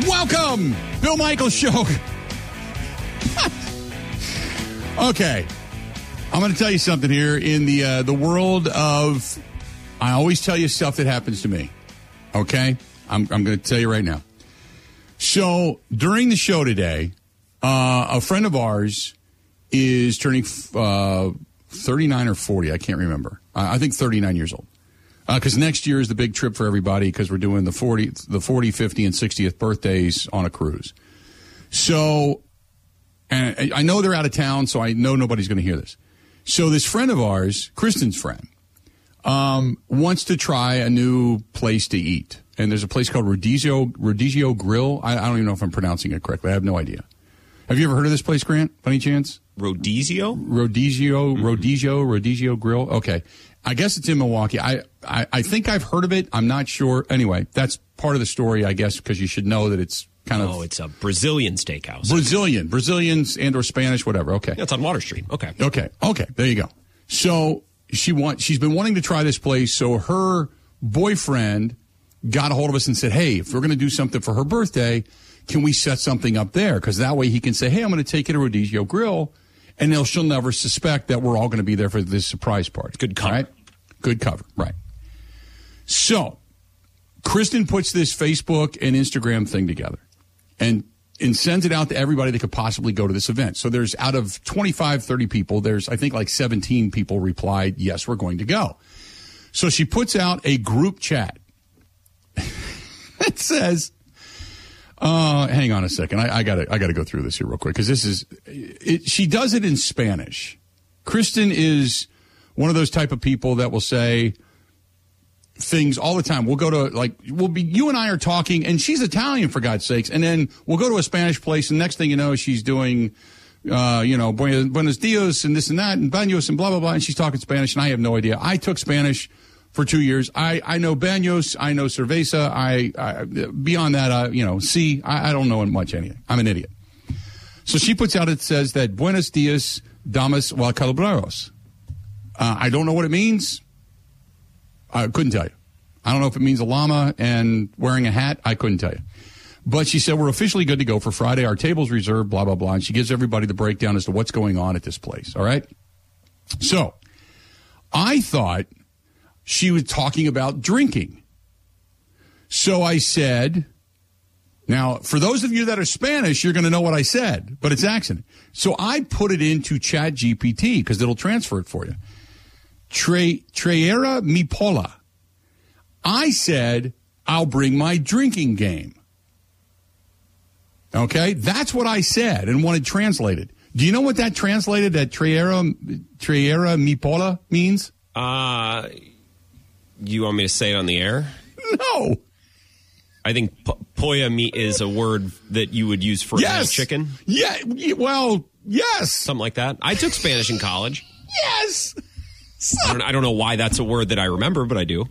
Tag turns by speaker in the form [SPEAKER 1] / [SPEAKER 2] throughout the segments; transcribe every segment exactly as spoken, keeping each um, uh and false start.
[SPEAKER 1] Welcome, Bill Michaels Show. Okay, I'm going to tell you something here in the uh, the world of. I always tell you stuff that happens to me. Okay, I'm I'm going to tell you right now. So during the show today, uh, a friend of ours is turning uh, thirty-nine or forty. I can't remember. Uh, I think thirty-nine years old. Because uh, next year is the big trip for everybody because we're doing the forty, the forty, fifty, and sixtieth birthdays on a cruise. So, and I know they're out of town, so I know nobody's going to hear this. So this friend of ours, Kristen's friend, um, wants to try a new place to eat. And there's a place called Rodizio, Rodizio Grill. I, I don't even know if I'm pronouncing it correctly. I have no idea. Have you ever heard of this place, Grant, by any chance?
[SPEAKER 2] Rodizio?
[SPEAKER 1] Rodizio, mm-hmm. Rodizio, Rodizio Grill. Okay. I guess it's in Milwaukee. I, I, I think I've heard of it. I'm not sure. Anyway, that's part of the story, I guess, because you should know that it's kind of...
[SPEAKER 2] Oh, it's a Brazilian steakhouse.
[SPEAKER 1] Brazilian. Brazilians and or Spanish, whatever. Okay.
[SPEAKER 2] Yeah, it's on Water Street. Okay.
[SPEAKER 1] Okay. Okay. There you go. So she want, she's been wanting to try this place, so her boyfriend got a hold of us and said, hey, if we're going to do something for her birthday, can we set something up there? Because that way he can say, hey, I'm going to take you to Rodizio Grill. And they'll, she'll never suspect that we're all going to be there for this surprise party.
[SPEAKER 2] Good cover.
[SPEAKER 1] Right? Good cover, right. So, Kristen puts this Facebook and Instagram thing together and, and sends it out to everybody that could possibly go to this event. So there's, out of twenty-five, thirty people, there's, I think, like seventeen people replied, yes, we're going to go. So she puts out a group chat. It says... Uh, hang on a second. I, I gotta, I gotta go through this here real quick because this is. It, she does it in Spanish. Kristen is one of those type of people that will say things all the time. We'll go to like we'll be. You and I are talking, and she's Italian for God's sakes, and then we'll go to a Spanish place, and next thing you know, she's doing, uh, you know, buenos dias and this and that, and baños and blah blah blah, and she's talking Spanish, and I have no idea. I took Spanish for two years. I, I know baños, I know cerveza, I, I beyond that, uh, you know, see, I, I don't know much anything. I'm an idiot. So she puts out, it says that buenos dias, damas o caballeros. Uh, I don't know what it means. I couldn't tell you. I don't know if it means a llama and wearing a hat. I couldn't tell you. But she said, we're officially good to go for Friday. Our table's reserved, blah, blah, blah. And she gives everybody the breakdown as to what's going on at this place. All right. So I thought she was talking about drinking. So I said, now, for those of you that are Spanish, you're going to know what I said, but it's accident. So I put it into Chat G P T because it'll transfer it for you. Tre, traera mi pola. I said, I'll bring my drinking game. Okay? That's what I said and wanted translated. Do you know what that translated, that traera, traera mi pola means?
[SPEAKER 2] Uh... You want me to say it on the air?
[SPEAKER 1] No.
[SPEAKER 2] I think po- polla meat is a word that you would use for
[SPEAKER 1] yes.
[SPEAKER 2] chicken.
[SPEAKER 1] Yeah. Well, yes.
[SPEAKER 2] Something like that. I took Spanish in college.
[SPEAKER 1] Yes.
[SPEAKER 2] I don't, I don't know why that's a word that I remember, but I do.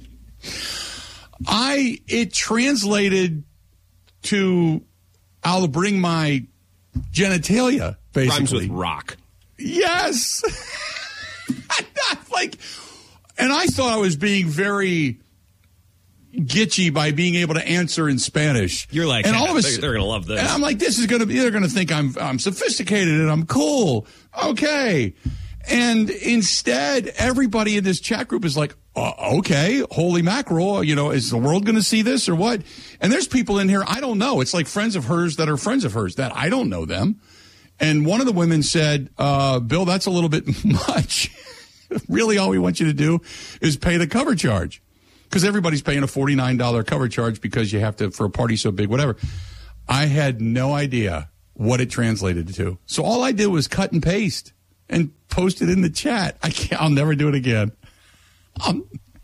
[SPEAKER 1] I it translated to I'll bring my genitalia, basically.
[SPEAKER 2] Rhymes with rock.
[SPEAKER 1] Yes. Like... And I thought I was being very gitchy by being able to answer in Spanish.
[SPEAKER 2] You're like,
[SPEAKER 1] and
[SPEAKER 2] yeah,
[SPEAKER 1] all of a
[SPEAKER 2] they're, they're going to love this.
[SPEAKER 1] And I'm like, this is going to be, they're going to think I'm I'm sophisticated and I'm cool. Okay. And instead, everybody in this chat group is like, uh, okay, holy mackerel, you know, is the world going to see this or what? And there's people in here, I don't know. It's like friends of hers that are friends of hers that I don't know them. And one of the women said, uh, Bill, that's a little bit much. Really, all we want you to do is pay the cover charge because everybody's paying a forty-nine dollars cover charge because you have to, for a party so big, whatever. I had no idea what it translated to. So all I did was cut and paste and post it in the chat. I can't, I'll never do it again. Um,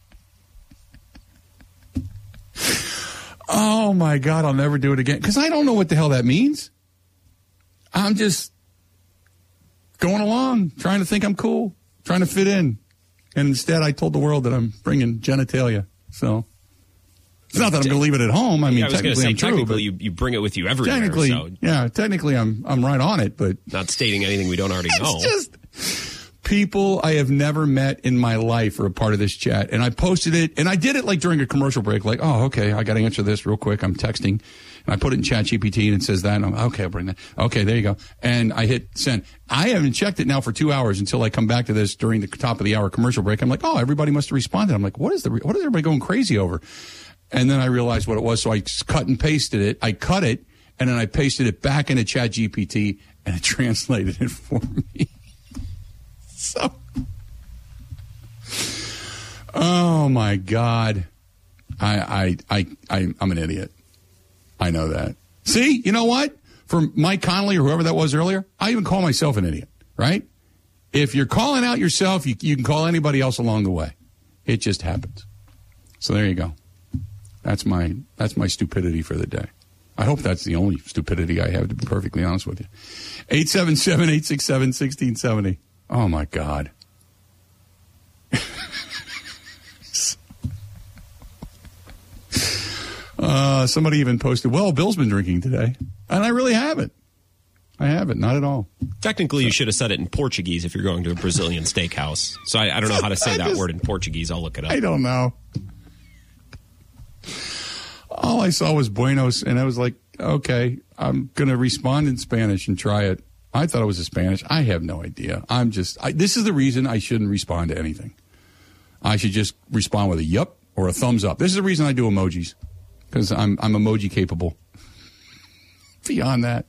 [SPEAKER 1] oh, my God, I'll never do it again because I don't know what the hell that means. I'm just going along, trying to think I'm cool. Trying to fit in. And instead, I told the world that I'm bringing genitalia. So, it's not that I'm going to leave it at home. I mean,
[SPEAKER 2] yeah, I was
[SPEAKER 1] technically
[SPEAKER 2] say,
[SPEAKER 1] I'm true.
[SPEAKER 2] Technically,
[SPEAKER 1] but
[SPEAKER 2] you, you bring it with you everywhere.
[SPEAKER 1] Technically,
[SPEAKER 2] so.
[SPEAKER 1] yeah, technically I'm I'm right on it. But
[SPEAKER 2] not stating anything we don't already know.
[SPEAKER 1] It's just, people I have never met in my life are a part of this chat. And I posted it, and I did it like during a commercial break, like, oh, okay, I got to answer this real quick. I'm texting. And I put it in ChatGPT, and it says that. And I'm, okay, I'll bring that. Okay, there you go. And I hit send. I haven't checked it now for two hours until I come back to this during the top of the hour commercial break. I'm like, oh, everybody must have responded. I'm like, what is the what is everybody going crazy over? And then I realized what it was, so I cut and pasted it. I cut it, and then I pasted it back into ChatGPT, and it translated it for me. So, oh my God, I, I, I, I, I'm an idiot. I know that. See, you know what? For Mike Connolly or whoever that was earlier, I even call myself an idiot, right? If you're calling out yourself, you, you can call anybody else along the way. It just happens. So there you go. That's my that's my stupidity for the day. I hope that's the only stupidity I have, to be perfectly honest with you. eight seven seven, eight six seven, one six seven zero. Oh, my God. uh, somebody even posted, well, Bill's been drinking today. And I really haven't. I haven't. Not at all.
[SPEAKER 2] Technically, so. You should have said it in Portuguese if you're going to a Brazilian steakhouse. So I, I don't know how to say that just, word in Portuguese. I'll look it up.
[SPEAKER 1] I don't know. All I saw was Buenos, and I was like, okay, I'm going to respond in Spanish and try it. I thought it was a Spanish. I have no idea. I'm just, I, this is the reason I shouldn't respond to anything. I should just respond with a yup or a thumbs up. This is the reason I do emojis, because I'm, I'm emoji capable. Beyond that.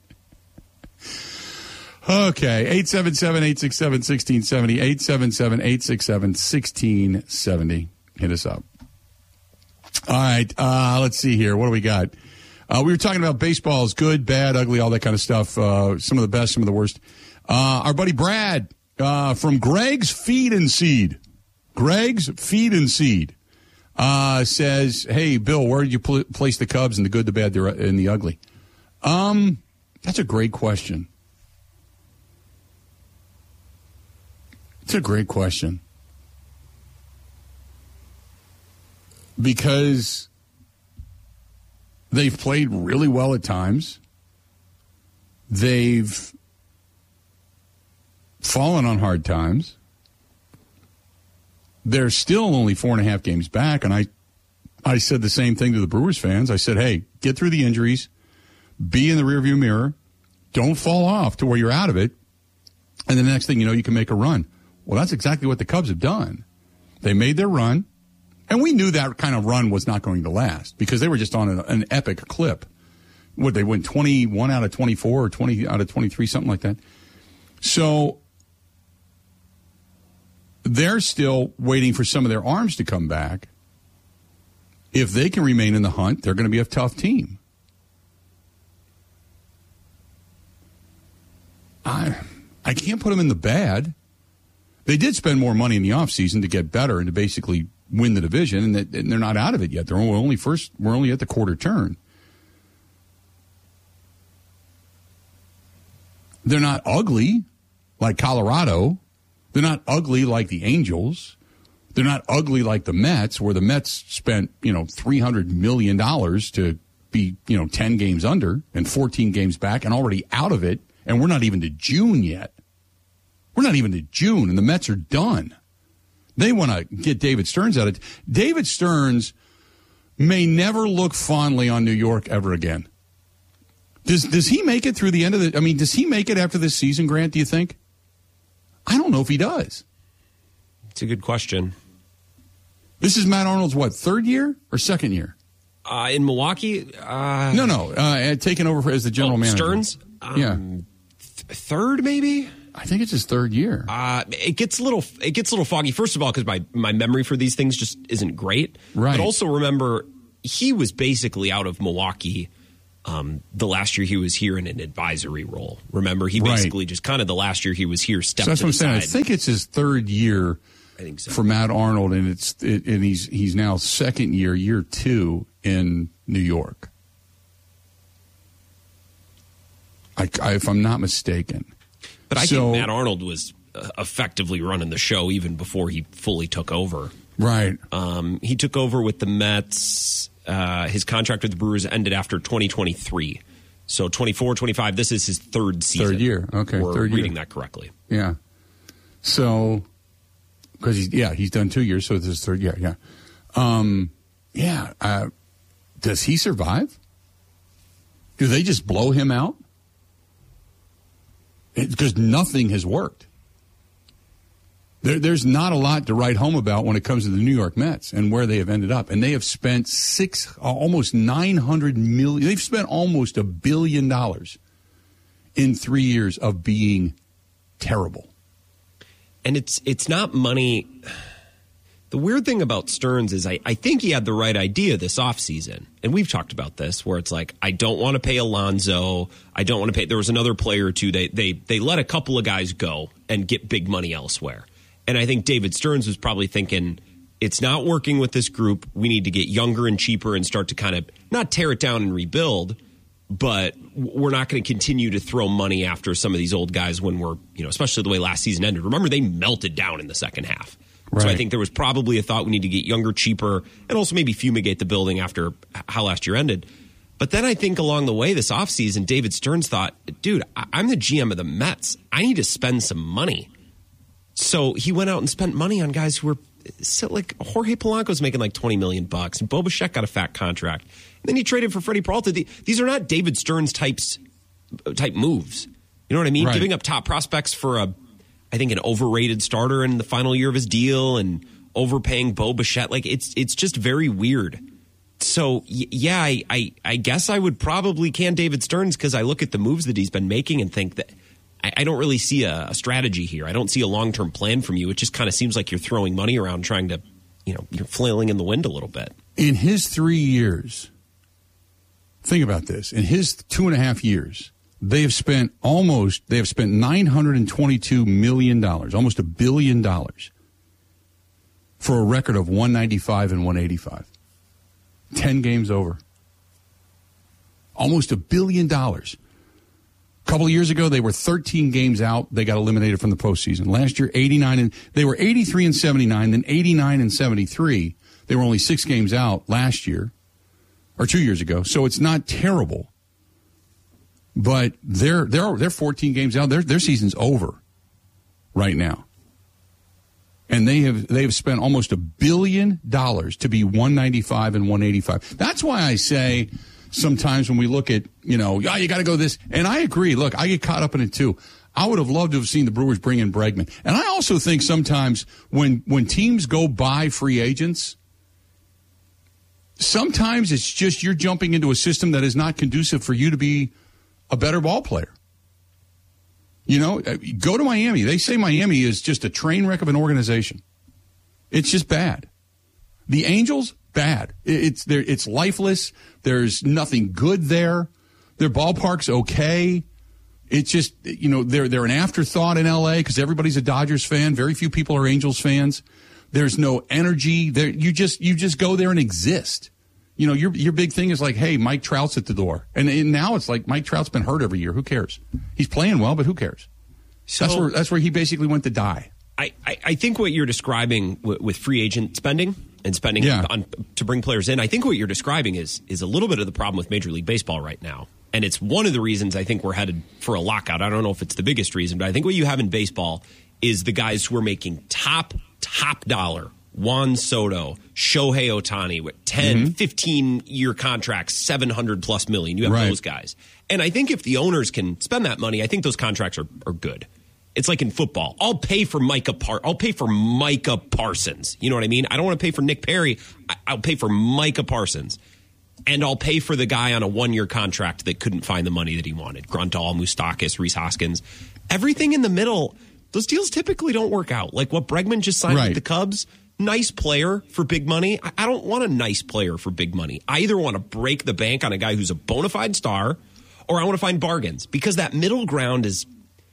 [SPEAKER 1] Okay, eight seven seven, eight six seven, one six seven zero, eight seven seven, eight six seven, one six seven zero. Hit us up. All right, uh, let's see here. What do we got? Uh, we were talking about baseballs, good, bad, ugly, all that kind of stuff. Uh, some of the best, some of the worst. Uh, our buddy Brad uh, from Greg's Feed and Seed. Greg's Feed and Seed uh, says, hey, Bill, where did you pl- place the Cubs in the good, the bad, and the ugly? Um, that's a great question. It's a great question. Because they've played really well at times. They've fallen on hard times. They're still only four and a half games back, and I, I said the same thing to the Brewers fans. I said, hey, get through the injuries, be in the rearview mirror, don't fall off to where you're out of it, and the next thing you know, you can make a run. Well, that's exactly what the Cubs have done. They made their run. And we knew that kind of run was not going to last because they were just on an, an epic clip. Would they win twenty-one out of twenty-four or twenty out of twenty-three, something like that? So they're still waiting for some of their arms to come back. If they can remain in the hunt, they're going to be a tough team. I I can't put them in the bad. They did spend more money in the offseason to get better and to basically win the division, and, that, and they're not out of it yet. They're only first. We're only at the quarter turn. They're not ugly like Colorado. They're not ugly like the Angels. They're not ugly like the Mets, where the Mets spent, you know, three hundred million dollars to be, you know, ten games under and fourteen games back and already out of it, and we're not even to June yet. We're not even to June, and the Mets are done. They want to get David Stearns out of it. David Stearns may never look fondly on New York ever again. Does does he make it through the end of the – I mean, does he make it after this season, Grant, do you think? I don't know if he does.
[SPEAKER 2] It's a good question.
[SPEAKER 1] This is Matt Arnold's, what, third year or second year?
[SPEAKER 2] Uh, in Milwaukee? Uh,
[SPEAKER 1] no, no, uh, taking over as the general
[SPEAKER 2] oh,
[SPEAKER 1] manager.
[SPEAKER 2] Stearns? Um,
[SPEAKER 1] yeah.
[SPEAKER 2] Th- third, maybe?
[SPEAKER 1] I think it's his third year.
[SPEAKER 2] Uh, it gets a little it gets a little foggy. First of all, because my, my memory for these things just isn't great.
[SPEAKER 1] Right.
[SPEAKER 2] But also remember, he was basically out of Milwaukee um, the last year he was here in an advisory role. Remember, he basically right. just kind of the last year he was here stepped
[SPEAKER 1] so that's
[SPEAKER 2] to
[SPEAKER 1] what I'm
[SPEAKER 2] the
[SPEAKER 1] saying.
[SPEAKER 2] side.
[SPEAKER 1] I think it's his third year
[SPEAKER 2] I think so.
[SPEAKER 1] for Matt Arnold, and it's it, and he's he's now second year, year two in New York. I, I, if I'm not mistaken.
[SPEAKER 2] But I
[SPEAKER 1] so,
[SPEAKER 2] think Matt Arnold was uh, effectively running the show even before he fully took over.
[SPEAKER 1] Right.
[SPEAKER 2] Um, he took over with the Mets. Uh, his contract with the Brewers ended after twenty twenty-three. So twenty-four, twenty-five, this is his third season.
[SPEAKER 1] Third year. Okay,
[SPEAKER 2] We're
[SPEAKER 1] third year.
[SPEAKER 2] reading that correctly.
[SPEAKER 1] Yeah. So, because he's, yeah, he's done two years, so this is third year, yeah. Um, yeah, uh, does he survive? Do they just blow him out? Because nothing has worked. There, there's not a lot to write home about when it comes to the New York Mets and where they have ended up. And they have spent six, almost nine hundred million. They've spent almost a billion dollars in three years of being terrible.
[SPEAKER 2] And it's it's not money. The weird thing about Stearns is I, I think he had the right idea this offseason. And we've talked about this, where it's like, I don't want to pay Alonso. I don't want to pay. There was another player or two. They, they, they let a couple of guys go and get big money elsewhere. And I think David Stearns was probably thinking, it's not working with this group. We need to get younger and cheaper and start to kind of not tear it down and rebuild, but we're not going to continue to throw money after some of these old guys when we're, you know, especially the way last season ended. Remember, they melted down in the second half. Right. So I think there was probably a thought we need to get younger, cheaper, and also maybe fumigate the building after how last year ended. But then I think along the way this offseason, David Stearns thought, dude, I'm the G M of the Mets. I need to spend some money. So he went out and spent money on guys who were like Jorge Polanco's making like twenty million bucks, and Bo Bichette got a fat contract. And then he traded for Freddie Peralta. These are not David Stearns types type moves. You know what I mean? Right. Giving up top prospects for a I think an overrated starter in the final year of his deal and overpaying Bo Bichette. Like it's it's just very weird. So yeah, I I, I guess I would probably can David Stearns because I look at the moves that he's been making and think that I, I don't really see a, a strategy here. I don't see a long-term plan from you. It just kind of seems like you're throwing money around trying to, you know, you're flailing in the wind a little bit.
[SPEAKER 1] In his three years, think about this. In his two and a half years, They have spent almost, they have spent nine hundred twenty-two million dollars, almost a billion dollars, for a record of one ninety-five and one eighty-five. Ten games over. Almost a billion dollars. A couple of years ago, they were thirteen games out. They got eliminated from the postseason. Last year, eighty-nine and they were eighty-three and seventy-nine, then eighty-nine and seventy-three. They were only six games out last year, or two years ago. So it's not terrible. But they're they're they're fourteen games out. Their their season's over right now, and they have they have spent almost a billion dollars to be one ninety-five and one eighty-five. That's why I say sometimes when we look at, you know, oh, you got to go this, and I agree. Look, I get caught up in it too. I would have loved to have seen the Brewers bring in Bregman, and I also think sometimes when when teams go buy free agents, sometimes it's just you're jumping into a system that is not conducive for you to be a better ball player. You know, go to Miami. They say Miami is just a train wreck of an organization. It's just bad. The Angels, bad. It's there. It's lifeless. There's nothing good there. Their ballpark's okay. It's just, you know, they're they're an afterthought in L A because everybody's a Dodgers fan. Very few people are Angels fans. There's no energy there. You just you just go there and exist. You know, your your big thing is like, hey, Mike Trout's at the door. And, and now it's like Mike Trout's been hurt every year. Who cares? He's playing well, but who cares? So that's where that's where he basically went to die.
[SPEAKER 2] I, I, I think what you're describing with, with free agent spending and spending
[SPEAKER 1] yeah.
[SPEAKER 2] on, to bring players in, I think what you're describing is is a little bit of the problem with Major League Baseball right now. And it's one of the reasons I think we're headed for a lockout. I don't know if it's the biggest reason, but I think what you have in baseball is the guys who are making top, top dollar. Juan Soto, Shohei Ohtani with ten, mm-hmm. fifteen-year contracts, seven hundred plus million. You have
[SPEAKER 1] right.
[SPEAKER 2] those guys. And I think if the owners can spend that money, I think those contracts are, are good. It's like in football. I'll pay for Micah Par- I'll pay for Micah Parsons. You know what I mean? I don't want to pay for Nick Perry. I- I'll pay for Micah Parsons. And I'll pay for the guy on a one-year contract that couldn't find the money that he wanted. Grunthal, Moustakas, Rhys Hoskins. Everything in the middle, those deals typically don't work out. Like what Bregman just signed
[SPEAKER 1] right.
[SPEAKER 2] with the Cubs. Nice player for big money. I don't want a nice player for big money. I either want to break the bank on a guy who's a bona fide star, or I want to find bargains, because that middle ground is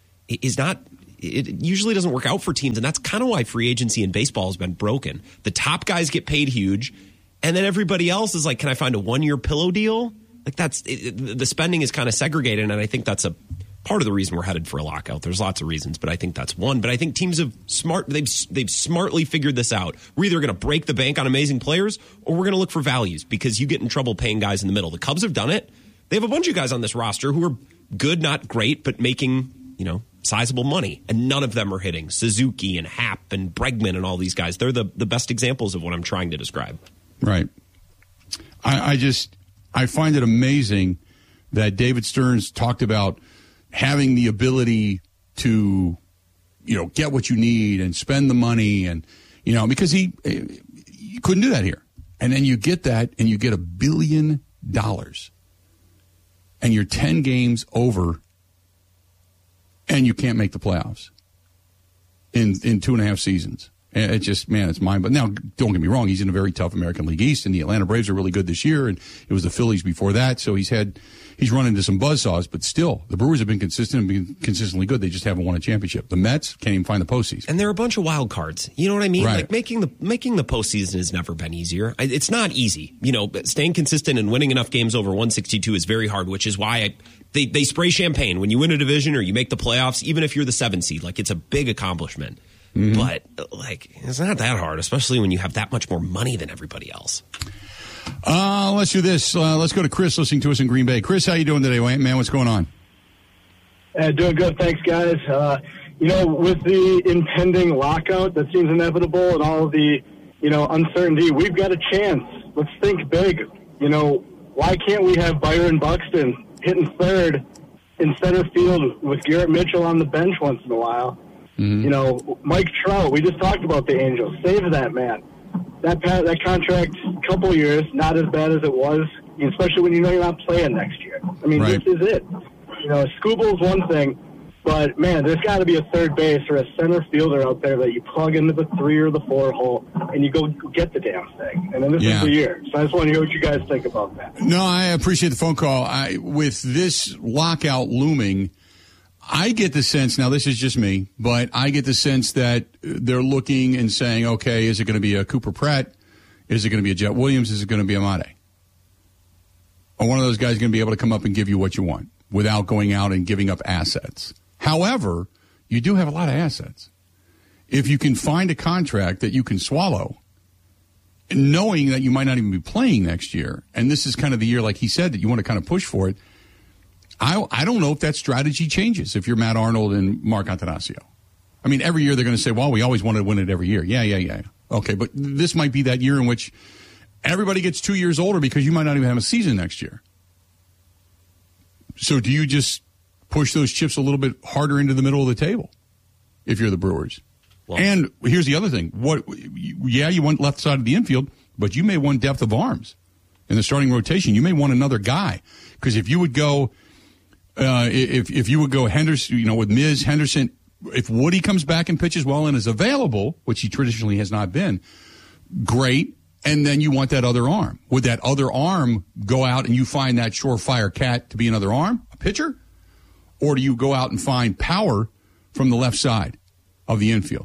[SPEAKER 2] is not. It usually doesn't work out for teams, and that's kind of why free agency in baseball has been broken. The top guys get paid huge, and then everybody else is like, "Can I find a one year pillow deal?" Like that's it, the spending is kind of segregated, and I think that's a part of the reason we're headed for a lockout. There's lots of reasons, but I think that's one. But I think teams have smart they've they've smartly figured this out. We're either going to break the bank on amazing players, or we're going to look for values, because you get in trouble paying guys in the middle. The Cubs have done it. They have a bunch of guys on this roster who are good, not great, but making, you know, sizable money, and none of them are hitting. Suzuki and Happ and Bregman and all these guys, they're the, the best examples of what I'm trying to describe.
[SPEAKER 1] Right. I, I just, I find it amazing that David Stearns talked about having the ability to, you know, get what you need and spend the money, and, you know, because he, you couldn't do that here. And then you get that and you get a billion dollars and you're ten games over and you can't make the playoffs in, in two and a half seasons. It just, man, it's mine. But now, don't get me wrong, he's in a very tough American League East, and the Atlanta Braves are really good this year, and it was the Phillies before that, so he's had, he's run into some buzzsaws, but still, the Brewers have been consistent and been consistently good. They just haven't won a championship. The Mets can't even find the postseason.
[SPEAKER 2] And there are a bunch of wild cards. You know what I mean?
[SPEAKER 1] Right.
[SPEAKER 2] Like, making the making the postseason has never been easier. It's not easy. You know, staying consistent and winning enough games over one sixty-two is very hard, which is why I, they, they spray champagne when you win a division or you make the playoffs, even if you're the seventh seed. Like, it's a big accomplishment. Mm-hmm. But, like, it's not that hard, especially when you have that much more money than everybody else.
[SPEAKER 1] Uh, let's do this. Uh, let's go to Chris listening to us in Green Bay. Chris, how you doing today, man? What's going on?
[SPEAKER 3] Uh, doing good. Thanks, guys. Uh, you know, with the impending lockout that seems inevitable and all of the, you know, uncertainty, we've got a chance. Let's think big. You know, why can't we have Byron Buxton hitting third in center field with Garrett Mitchell on the bench once in a while? Mm-hmm. You know, Mike Trout, we just talked about the Angels. Save that man. That that contract, couple years, not as bad as it was, especially when you know you're not playing next year. I mean, right. This is it. You know, Scooble's one thing, but, man, there's got to be a third base or a center fielder out there that you plug into the three or the four hole and you go get the damn thing. And then this yeah. is the year. So I just want to hear what you guys think about that.
[SPEAKER 1] No, I appreciate the phone call. I, with this lockout looming, I get the sense, now this is just me, but I get the sense that they're looking and saying, okay, is it going to be a Cooper Pratt? Is it going to be a Jet Williams? Is it going to be a Mate? Or one of those guys going to be able to come up and give you what you want without going out and giving up assets? However, you do have a lot of assets. If you can find a contract that you can swallow, knowing that you might not even be playing next year, and this is kind of the year, like he said, that you want to kind of push for it, I, I don't know if that strategy changes if you're Matt Arnold and Mark Attanasio. I mean, every year they're going to say, well, we always wanted to win it every year. Yeah, yeah, yeah. Okay, but this might be that year in which everybody gets two years older because you might not even have a season next year. So do you just push those chips a little bit harder into the middle of the table if you're the Brewers? Well, and here's the other thing. What? Yeah, you want left side of the infield, but you may want depth of arms in the starting rotation. You may want another guy because if you would go... Uh, if if you would go Henderson, you know, with Miz Henderson, if Woody comes back and pitches well and is available, which he traditionally has not been, great. And then you want that other arm. Would that other arm go out and you find that surefire cat to be another arm, a pitcher? Or do you go out and find power from the left side of the infield?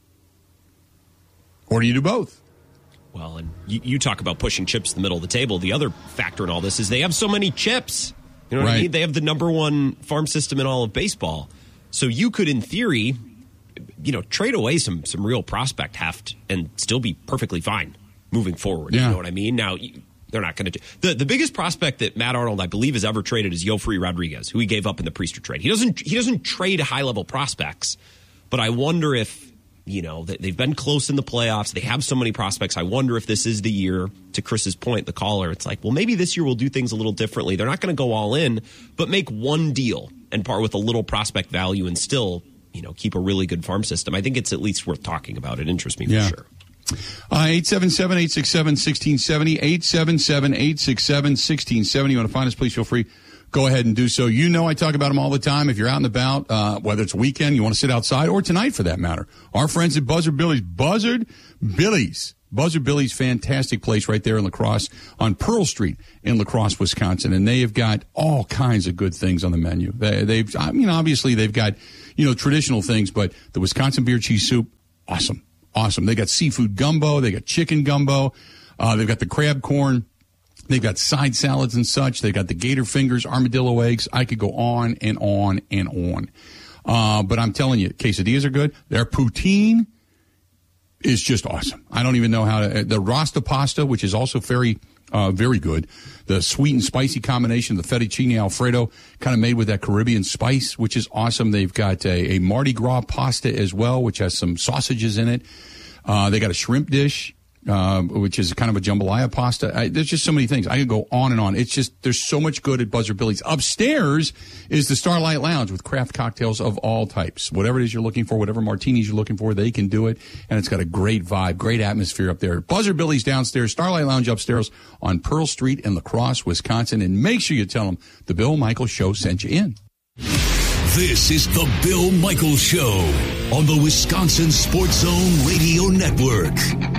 [SPEAKER 1] Or do you do both?
[SPEAKER 2] Well, and you, you talk about pushing chips to the middle of the table. The other factor in all this is they have so many chips. You know what right. I mean? They have the number one farm system in all of baseball. So you could, in theory, you know, trade away some some real prospect heft and still be perfectly fine moving forward. Yeah. You know what I mean? Now, you, they're not going to do the the biggest prospect that Matt Arnold, I believe, has ever traded is Yofri Rodriguez, who he gave up in the Priester trade. He doesn't he doesn't trade high level prospects, but I wonder if, you know, they've been close in the playoffs. They have so many prospects. I wonder if this is the year, to Chris's point, the caller, it's like, well, maybe this year we'll do things a little differently. They're not going to go all in, but make one deal and part with a little prospect value and still, you know, keep a really good farm system. I think it's at least worth talking about. It interests me for
[SPEAKER 1] yeah.
[SPEAKER 2] sure.
[SPEAKER 1] Uh, eight seven seven, eight six seven, one six seven zero, eight seven seven, eight six seven, one six seven zero. You want to find us, please feel free. Go ahead and do so. You know I talk about them all the time. If you're out and about, uh, whether it's a weekend, you want to sit outside, or tonight for that matter. Our friends at Buzzard Billy's. Buzzard Billy's. Buzzard Billy's, fantastic place right there in La Crosse on Pearl Street in La Crosse, Wisconsin. And they have got all kinds of good things on the menu. They, they've, I mean, obviously they've got, you know, traditional things, but the Wisconsin beer cheese soup, awesome. Awesome. They got seafood gumbo. They got chicken gumbo. Uh, they've got the crab corn. They've got side salads and such. They've got the gator fingers, armadillo eggs. I could go on and on and on. Uh, but I'm telling you, quesadillas are good. Their poutine is just awesome. I don't even know how to, the Rasta pasta, which is also very Uh, very good. The sweet and spicy combination, the fettuccine Alfredo, kind of made with that Caribbean spice, which is awesome. They've got a, a Mardi Gras pasta as well, which has some sausages in it. Uh, they got a shrimp dish, uh, which is kind of a jambalaya pasta. I, there's just so many things. I could go on and on. It's just, there's so much good at Buzzard Billy's. Upstairs is the Starlight Lounge with craft cocktails of all types. Whatever it is you're looking for, whatever martinis you're looking for, they can do it. And it's got a great vibe, great atmosphere up there. Buzzard Billy's downstairs, Starlight Lounge upstairs on Pearl Street in La Crosse, Wisconsin. And make sure you tell them the Bill Michaels Show sent you in.
[SPEAKER 4] This is the Bill Michaels Show on the Wisconsin Sports Zone Radio Network.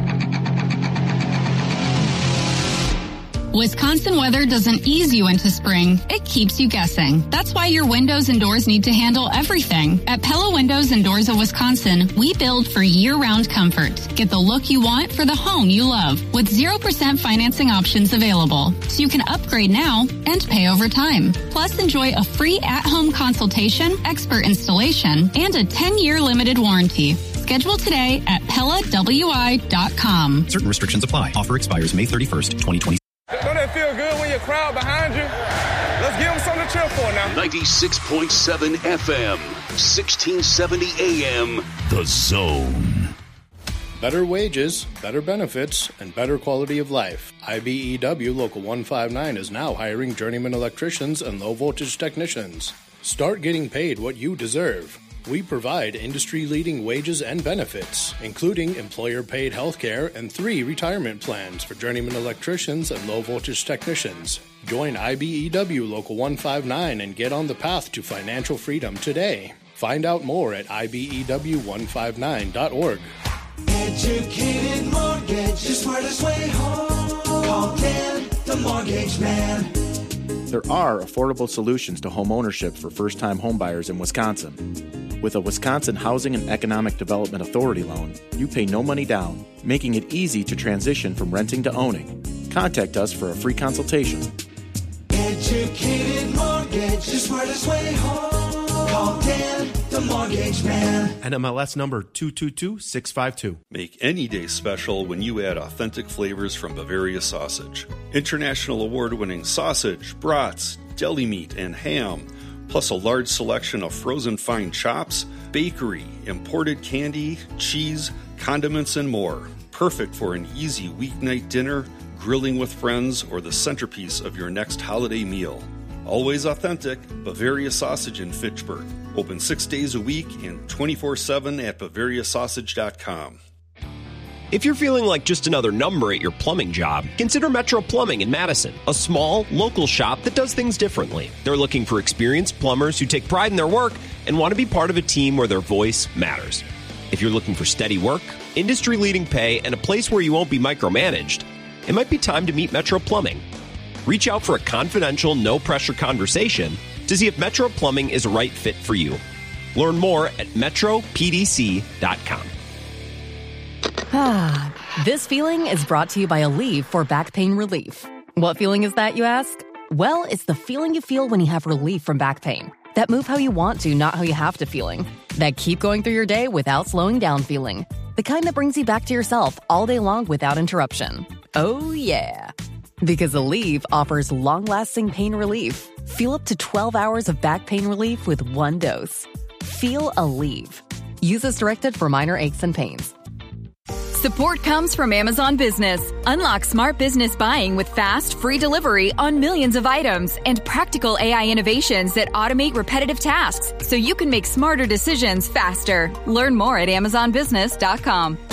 [SPEAKER 5] Wisconsin weather doesn't ease you into spring. It keeps you guessing. That's why your windows and doors need to handle everything. At Pella Windows and Doors of Wisconsin, we build for year-round comfort. Get the look you want for the home you love with zero percent financing options available. So you can upgrade now and pay over time. Plus, enjoy a free at-home consultation, expert installation, and a ten-year limited warranty. Schedule today at Pella W I dot com.
[SPEAKER 6] Certain restrictions apply. Offer expires May thirty-first, twenty twenty.
[SPEAKER 7] Don't that feel good when your crowd behind you? Let's give them something to cheer for now.
[SPEAKER 4] ninety-six point seven F M, sixteen seventy A M, The Zone.
[SPEAKER 8] Better wages, better benefits, and better quality of life. I B E W Local one fifty-nine is now hiring journeyman electricians and low-voltage technicians. Start getting paid what you deserve. We provide industry-leading wages and benefits, including employer-paid health care and three retirement plans for journeyman electricians and low-voltage technicians. Join I B E W Local one fifty-nine and get on the path to financial freedom today. Find out more at I B E W one fifty-nine dot org.
[SPEAKER 9] Educated Mortgage, the smartest way home. Call Ken, the Mortgage Man.
[SPEAKER 10] There are affordable solutions to homeownership for first-time homebuyers in Wisconsin. With a Wisconsin Housing and Economic Development Authority loan, you pay no money down, making it easy to transition from renting to owning. Contact us for a free consultation.
[SPEAKER 9] Educated Mortgage, the smartest way home. Call Dan, the Mortgage Man.
[SPEAKER 11] N M L S number two two two six five two.
[SPEAKER 12] Make any day special when you add authentic flavors from Bavaria Sausage. International award-winning sausage, brats, deli meat, and ham, plus a large selection of frozen fine chops, bakery, imported candy, cheese, condiments, and more. Perfect for an easy weeknight dinner, grilling with friends, or the centerpiece of your next holiday meal. Always authentic, Bavaria Sausage in Fitchburg. Open six days a week and twenty-four seven at Bavaria Sausage dot com.
[SPEAKER 2] If you're feeling like just another number at your plumbing job, consider Metro Plumbing in Madison, a small, local shop that does things differently. They're looking for experienced plumbers who take pride in their work and want to be part of a team where their voice matters. If you're looking for steady work, industry-leading pay, and a place where you won't be micromanaged, it might be time to meet Metro Plumbing. Reach out for a confidential, no-pressure conversation to see if Metro Plumbing is a right fit for you. Learn more at metro p d c dot com.
[SPEAKER 13] Ah, this feeling is brought to you by Aleve for back pain relief. What feeling is that, you ask? Well, it's the feeling you feel when you have relief from back pain. That move how you want to, not how you have to feeling. That keep going through your day without slowing down feeling. The kind that brings you back to yourself all day long without interruption. Oh, yeah. Because Aleve offers long-lasting pain relief. Feel up to twelve hours of back pain relief with one dose. Feel Aleve. Use as directed for minor aches and pains.
[SPEAKER 14] Support comes from Amazon Business. Unlock smart business buying with fast, free delivery on millions of items and practical A I innovations that automate repetitive tasks so you can make smarter decisions faster. Learn more at amazon business dot com.